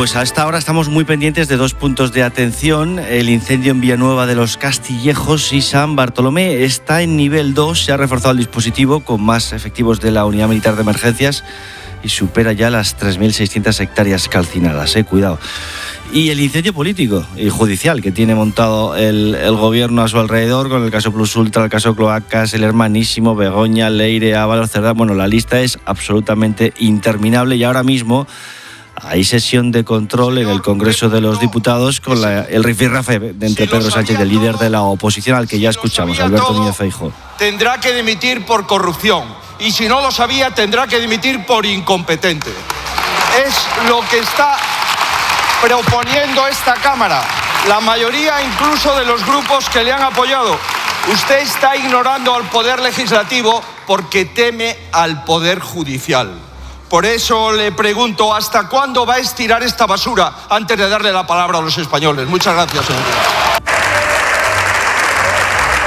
Pues a esta hora estamos muy pendientes de 2 puntos de atención. El incendio en Villanueva de los Castillejos y San Bartolomé está en nivel 2. Se ha reforzado el dispositivo con más efectivos de la Unidad Militar de Emergencias y supera ya las 3.600 hectáreas calcinadas. Cuidado. Y el incendio político y judicial que tiene montado el gobierno a su alrededor, con el caso Plus Ultra, el caso Cloacas, el hermanísimo, Begoña, Leire, Ábalos, Cerdá. Bueno, la lista es absolutamente interminable y ahora mismo hay sesión de control en el Congreso de los Diputados con el rifirrafe entre Pedro Sánchez, el líder de la oposición, al que ya escuchamos, Alberto Núñez Feijóo. Tendrá que dimitir por corrupción y si no lo sabía tendrá que dimitir por incompetente. Es lo que está proponiendo esta Cámara, la mayoría incluso de los grupos que le han apoyado. Usted está ignorando al Poder Legislativo porque teme al Poder Judicial. Por eso le pregunto, ¿hasta cuándo va a estirar esta basura antes de darle la palabra a los españoles? Muchas gracias, señor.